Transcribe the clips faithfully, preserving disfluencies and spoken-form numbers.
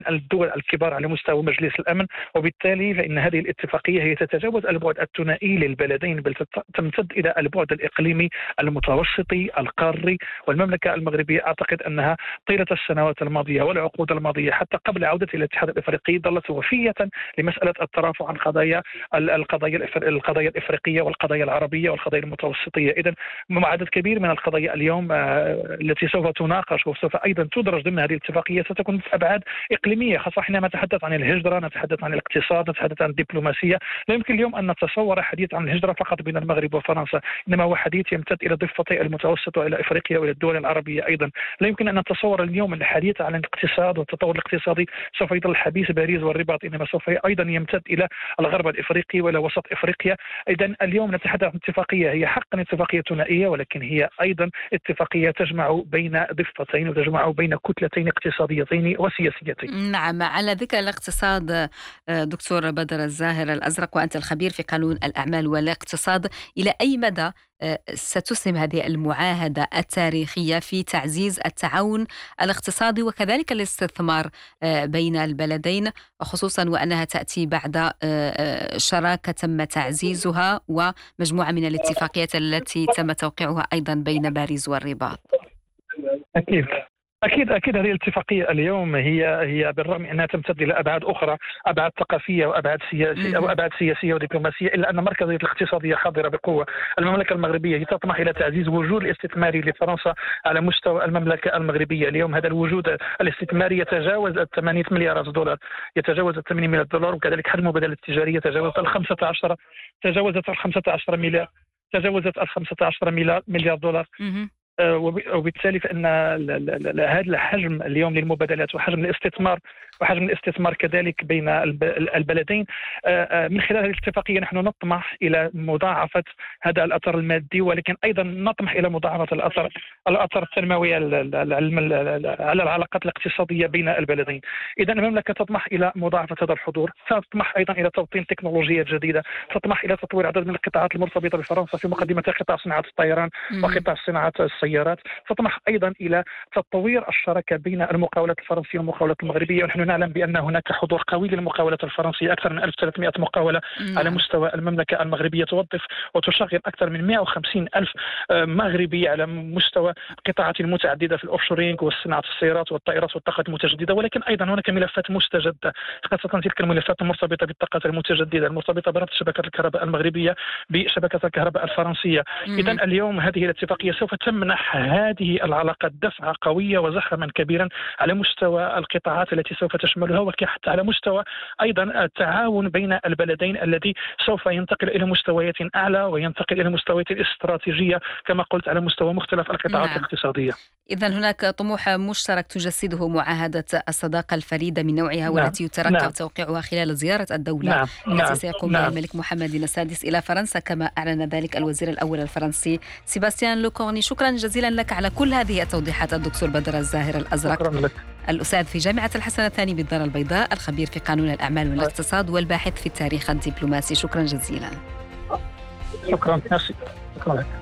الدول الكبار على مستوى مجلس الأمن، وبالتالي فإن هذه الاتفاقية هي تتجاوز البعد الثنائي للبلدين، بل تمتد إلى البعد الإقليمي المتوسطي القاري. والمملكة المغربية أعتقد أنها طيلة السنوات الماضية والعقود الماضية حتى قبل عودة إلى الاتحاد الإفريقي ظلت وفية لمسألة الترافع عن قضايا القضايا القضايا الإفريقية والقضايا العربية والقضايا المتوسطية. إذن عدد كبير من القضايا اليوم التي سوف تناقش وسوف أيضا تدرج ضمن هذه الاتفاقية ستكون في أبعاد إقليمية، خاصة حينما نتحدث عن الهجرة، نتحدث عن الاقتصاد، نتحدث عن الدبلوماسية. لا يمكن اليوم أن نتصور حديث عن الهجرة فقط بين المغرب وفرنسا، إنما هو حديث يمتد إلى ضفتي المتوسط وإلى إفريقيا وإلى الدول العربية أيضا. لا يمكن أن نتصور اليوم أن الحديث عن الاقتصاد والتطور الاقتصادي سوف يظل حبيس باريس والرباط، إنما سوف أيضا يمتد إلى الغرب الإفريقي وإلى وسط إفريقيا. إذن اليوم نتحدث عن اتفاقية هي حقا اتفاقية ثنائية، ولكن هي أيضا اتفاقية تجمع بين ضفتين وتجمع بين كتلتين اقتصاديتين وسياسيتين. نعم، على ذكر الاقتصاد دكتور بدر الزاهر الأزرق، وأنت الخبير في قانون الأعمال والاقتصاد، إلى أي مدى ستسهم هذه المعاهدة التاريخية في تعزيز التعاون الاقتصادي وكذلك الاستثمار بين البلدين، خصوصا وأنها تأتي بعد شراكة تم تعزيزها ومجموعة من الاتفاقيات التي تم توقيعها أيضا بين باريس والرباط؟ أكيد أكيد أكيد هذه الاتفاقية اليوم هي هي بالرغم أنها تمتد إلى أبعاد أخرى، أبعاد ثقافية وأبعاد سياسية أو أبعاد سياسية ودبلوماسية، إلا أن المركزية الاقتصادية حاضرة بقوة. المملكة المغربية تطمح إلى تعزيز وجود الاستثماري لفرنسا على مستوى المملكة المغربية. اليوم هذا الوجود الاستثماري يتجاوز ثمانية مليارات دولار، يتجاوز ثمانية مليارات دولار، وكذلك حجم المبادلة التجارية تجاوز ال خمسة عشر تجاوزت ال خمسة عشر مليار تجاوزت ال خمسة عشر مليار دولار. وبالتالي فإن هذا الحجم اليوم للمبادلات وحجم الاستثمار وحجم الاستثمار كذلك بين البلدين، من خلال هذه الاتفاقية نحن نطمح إلى مضاعفة هذا الأثر المادي، ولكن أيضا نطمح إلى مضاعفة الأثر الأثر التنموي على العلاقات الاقتصادية بين البلدين. إذا المملكة تطمح إلى مضاعفة هذا الحضور، تطمح أيضا إلى توطين تكنولوجيات جديدة، تطمح إلى تطوير عدد من القطاعات المرتبطة بفرنسا في مقدمتها قطاع صناعة الطيران وقطاع صناعة السيارات، تطمح أيضا إلى تطوير الشراكة بين المقاولات الفرنسية والمقاولات المغربية. ونحن نعلم بأن هناك حضور قوي للمقاولات الفرنسية، أكثر من ألف وثلاثمائة مقاولة مم. على مستوى المملكة المغربية، توظف وتشغل أكثر من مئة وخمسين ألف مغربي على مستوى قطاعات متعددة في الأوفشورينغ والصناعة السيارات والطائرات والطاقات المتجددة. ولكن أيضا هناك ملفات مستجدة، خاصة تلك الملفات المرتبطة بالطاقات المتجددة المرتبطة بربط شبكة الكهرباء المغربية بشبكة الكهرباء الفرنسية. إذا اليوم هذه الاتفاقية سوف تمنح هذه العلاقات دفعة قوية وزخما كبيرا على مستوى القطاعات التي سوف تشملها، وحتى على مستوى أيضا التعاون بين البلدين الذي سوف ينتقل إلى مستويات أعلى وينتقل إلى مستويات الاستراتيجية كما قلت على مستوى مختلف القطاعات نعم. الاقتصادية. إذن هناك طموح مشترك تجسده معاهدة الصداقة الفريدة من نوعها نعم. والتي يترقب نعم. توقيعها خلال زيارة الدولة نعم. التي نعم. سيقوم بها نعم. الملك محمد السادس إلى فرنسا، كما أعلن ذلك الوزير الأول الفرنسي سيباستيان لوكورني. شكرا جزيلا لك على كل هذه التوضيحات الدكتور بدر الزاهر الأزرق، الأستاذ في جامعة الحسن الثاني بالدار البيضاء، الخبير في قانون الأعمال والاقتصاد والباحث في التاريخ الدبلوماسي. شكرا جزيلا. شكرا شكرا لك.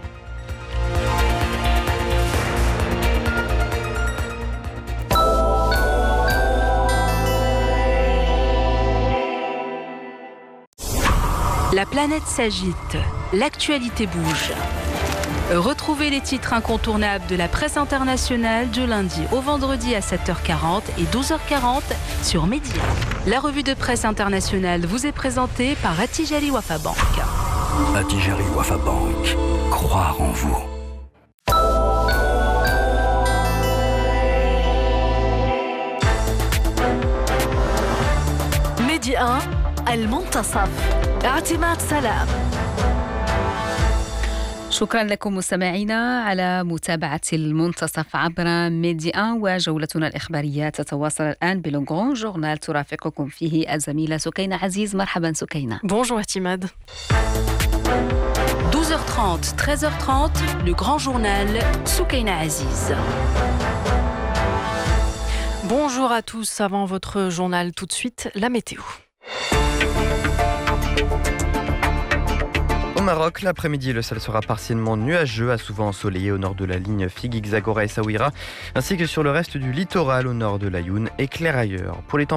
La planète s'agite, l'actualité bouge. Retrouvez les titres incontournables de la presse internationale du lundi au vendredi à sept heures quarante et douze heures quarante sur Média. La revue de presse internationale vous est présentée par Attijari Wafa Bank. Attijari Wafa Bank, croire en vous. ميديا المنتصف، اعتماد سلام. شكرا لكم مستمعينا على متابعة المنتصف عبر ميديا، وجولتنا الإخبارية تتواصل الآن بلو غران جورنال ترافقكم فيه الزميلة سكينة عزيز. مرحبا سكينة. Bonjour Ahtimad. douze heures trente, treize heures trente, le grand journal Soukaina Aziz. Bonjour à tous, avant votre journal tout de suite, la météo. Au Maroc, l'après-midi, le ciel sera partiellement nuageux, à souvent ensoleillé au nord de la ligne Figuig, Zagora et Saouira, ainsi que sur le reste du littoral au nord de l'Ayoun et clair ailleurs. Pour les